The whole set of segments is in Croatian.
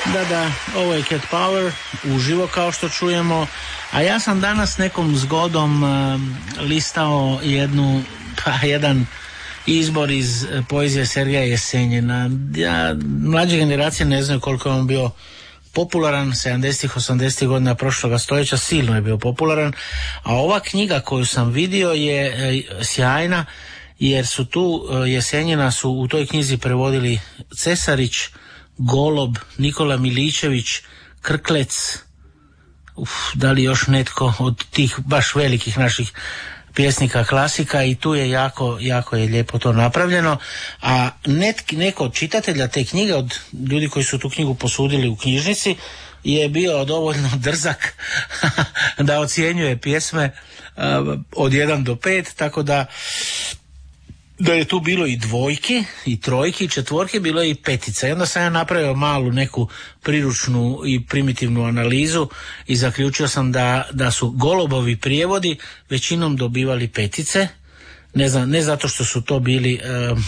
Da, ovo je Cat Power uživo kao što čujemo, a ja sam danas nekom zgodom listao jedan izbor iz poezije Sergeja Jesenjina. Mlađe generacije ne znaju koliko je on bio popularan 70-ih, 80-ih godina prošloga stoljeća, silno je bio popularan, a ova knjiga koju sam vidio je sjajna, jer su tu Jesenjina su u toj knjizi prevodili Cesarić, Golob, Nikola Miličević, Krklec, da li još netko od tih baš velikih naših pjesnika klasika, i tu je jako je lijepo to napravljeno. A neko od čitatelja te knjige, od ljudi koji su tu knjigu posudili u knjižnici, je bio dovoljno drzak da ocjenjuje pjesme od 1 do 5, tako da je tu bilo i dvojki, i trojki, i četvorki, bilo je i petica. I onda sam ja napravio malu neku priručnu i primitivnu analizu i zaključio sam da su Golobovi prijevodi većinom dobivali petice. Ne zato što su to bili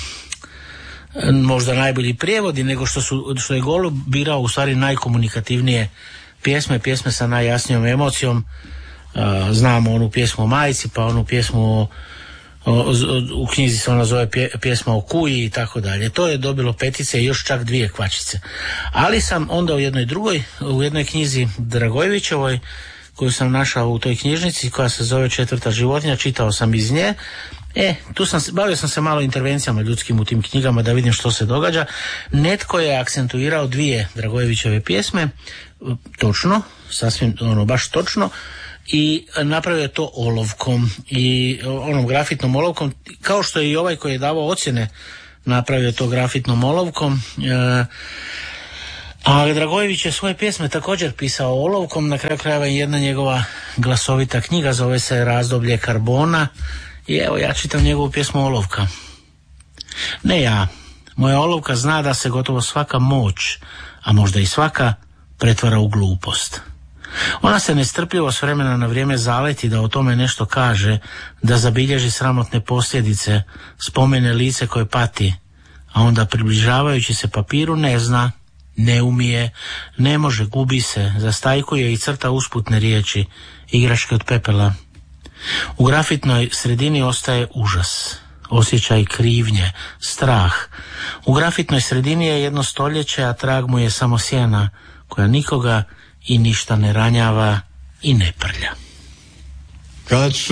možda najbolji prijevodi, nego što je Golob birao u stvari najkomunikativnije pjesme sa najjasnijom emocijom. Znamo onu pjesmu o majci, pa onu pjesmu u knjizi se ona zove pjesma o kuji i tako dalje. To je dobilo petice i još čak 2 kvačice. Ali sam onda u jednoj knjizi Dragojevićevoj, koju sam našao u toj knjižnici, koja se zove Četvrta životinja, čitao sam iz nje. Bavio sam se malo intervencijama ljudskim u tim knjigama da vidim što se događa. Netko je akcentuirao 2 Dragojevićeve pjesme, točno, sasvim baš točno, i napravio je to olovkom, i onom grafitnom olovkom, kao što je i ovaj koji je davao ocjene napravio to grafitnom olovkom. A Dragojević je svoje pjesme također pisao olovkom. Na kraju krajeva jedna njegova glasovita knjiga zove se Razdoblje karbona, i evo ja čitam njegovu pjesmu Olovka. Ne ja, moja olovka zna da se gotovo svaka moć, a možda i svaka, pretvara u glupost. Ona se nestrpljivo s vremena na vrijeme zaleti da o tome nešto kaže, da zabilježi sramotne posljedice, spomene lice koje pati, a onda približavajući se papiru ne zna, ne umije, ne može, gubi se, zastajkuje i crta usputne riječi, igračke od pepela. U grafitnoj sredini ostaje užas, osjećaj krivnje, strah. U grafitnoj sredini je jedno stoljeće, a trag mu je samo sjena koja nikoga i ništa ne ranjava i ne prlja.